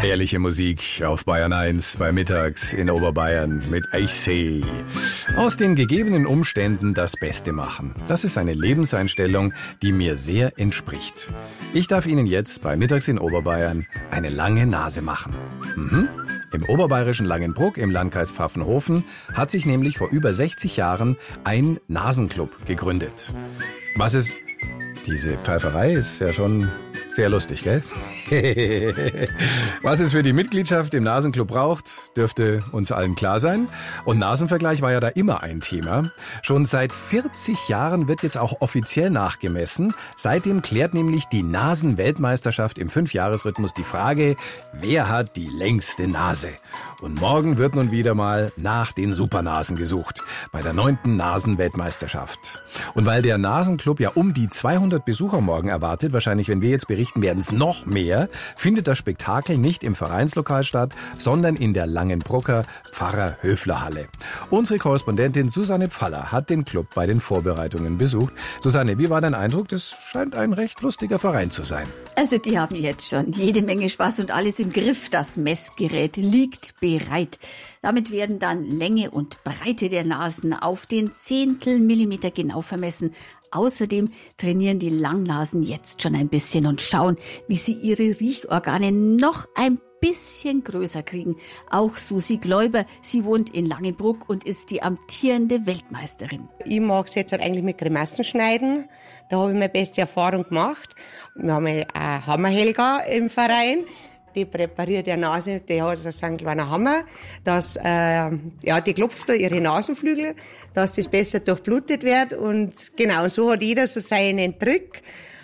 Herrliche Musik auf Bayern 1 bei Mittags in Oberbayern mit Eichsee. Aus den gegebenen Umständen das Beste machen. Das ist eine Lebenseinstellung, die mir sehr entspricht. Ich darf Ihnen jetzt bei Mittags in Oberbayern eine lange Nase machen. Im oberbayerischen Langenbruck im Landkreis Pfaffenhofen hat sich nämlich vor über 60 Jahren ein Nasenclub gegründet. Was ist... Diese Pfeiferei ist ja schon sehr lustig, gell? Was es für die Mitgliedschaft im Nasenclub braucht, dürfte uns allen klar sein. Und Nasenvergleich war ja da immer ein Thema. Schon seit 40 Jahren wird jetzt auch offiziell nachgemessen. Seitdem klärt nämlich die Nasenweltmeisterschaft im 5-Jahres-Rhythmus die Frage, wer hat die längste Nase? Und morgen wird nun wieder mal nach den Supernasen gesucht, bei der 9. Nasenweltmeisterschaft. Und weil der Nasenclub ja um die 200 Besucher morgen erwartet, wahrscheinlich, wenn wir jetzt berichten, werden es noch mehr, findet das Spektakel nicht im Vereinslokal statt, sondern in der Langenbrucker Pfarrer-Höfler-Halle. Unsere Korrespondentin Susanne Pfaller hat den Club bei den Vorbereitungen besucht. Susanne, wie war dein Eindruck? Das scheint ein recht lustiger Verein zu sein. Also die haben jetzt schon jede Menge Spaß und alles im Griff. Das Messgerät liegt bereit. Damit werden dann Länge und Breite der Nasen auf den Zehntelmillimeter genau vermessen. Außerdem trainieren die Langnasen jetzt schon ein bisschen und schauen, wie sie ihre Riechorgane noch ein bisschen größer kriegen. Auch Susi Gläuber, sie wohnt in Langenbruck und ist die amtierende Weltmeisterin. Ich mag es jetzt eigentlich mit Grimassen schneiden. Da habe ich meine beste Erfahrung gemacht. Wir haben eine Hammerhelga im Verein. Die präpariert die Nase, die hat so einen kleinen Hammer, dass, die klopft da ihre Nasenflügel, dass das besser durchblutet wird und genau, und so hat jeder so seinen Trick.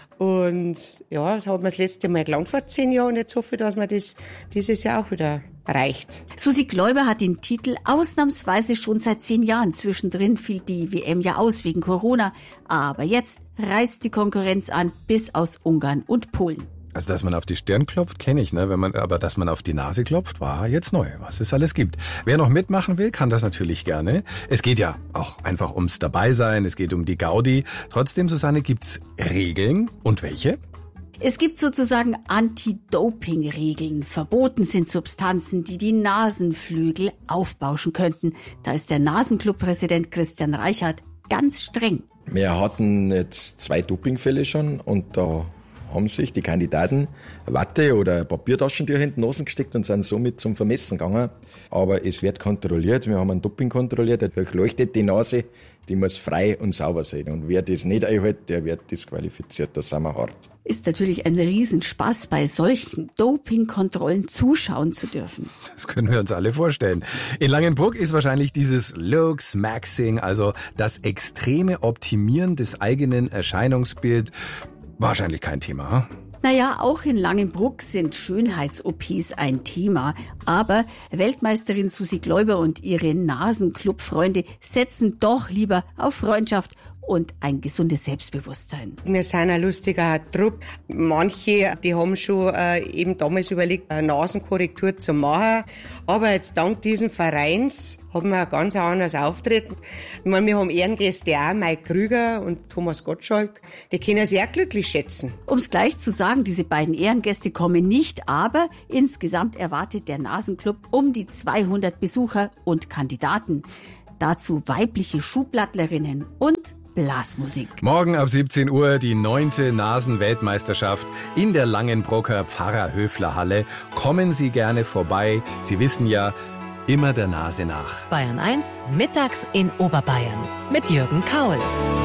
Und ja, das hat man das letzte Mal gelangt vor 10 Jahren und jetzt hoffe ich, dass man das dieses Jahr auch wieder erreicht. Susi Gläuber hat den Titel ausnahmsweise schon seit 10 Jahren. Zwischendrin fiel die WM ja aus wegen Corona, aber jetzt reißt die Konkurrenz an bis aus Ungarn und Polen. Also, dass man auf die Stirn klopft, kenne ich, ne? Aber dass man auf die Nase klopft, war jetzt neu, was es alles gibt. Wer noch mitmachen will, kann das natürlich gerne. Es geht ja auch einfach ums Dabeisein, es geht um die Gaudi. Trotzdem, Susanne, gibt's Regeln. Und welche? Es gibt sozusagen Anti-Doping-Regeln. Verboten sind Substanzen, die die Nasenflügel aufbauschen könnten. Da ist der Nasenclub-Präsident Christian Reichert ganz streng. Wir hatten jetzt 2 Dopingfälle schon und da haben sich die Kandidaten Watte oder Papiertaschentücher in die Nasen gesteckt und sind somit zum Vermessen gegangen. Aber es wird kontrolliert. Wir haben einen Doping kontrolliert, der durchleuchtet die Nase, die muss frei und sauber sein. Und wer das nicht einhält, der wird disqualifiziert. Da sind wir hart. Ist natürlich ein Riesenspaß, bei solchen Dopingkontrollen zuschauen zu dürfen. Das können wir uns alle vorstellen. In Langenbruck ist wahrscheinlich dieses Looks-Maxing, also das extreme Optimieren des eigenen Erscheinungsbilds, wahrscheinlich kein Thema. Naja, auch in Langenbruck sind Schönheits-OPs ein Thema. Aber Weltmeisterin Susi Gläuber und ihre Nasenclub-Freunde setzen doch lieber auf Freundschaft und ein gesundes Selbstbewusstsein. Wir sind ein lustiger Trupp. Manche, die haben schon eben damals überlegt, eine Nasenkorrektur zu machen. Aber jetzt dank diesen Vereins haben wir ein ganz anderes Auftreten. Ich meine, wir haben Ehrengäste auch, Mike Krüger und Thomas Gottschalk. Die können sehr glücklich schätzen. Um es gleich zu sagen, diese beiden Ehrengäste kommen nicht, aber insgesamt erwartet der Nasenclub um die 200 Besucher und Kandidaten. Dazu weibliche Schuhblattlerinnen und Blasmusik. Morgen ab 17 Uhr die 9. Nasenweltmeisterschaft in der Langenbrucker Pfarrer-Höfler-Halle. Kommen Sie gerne vorbei. Sie wissen ja, immer der Nase nach. Bayern 1, mittags in Oberbayern mit Jürgen Kaul.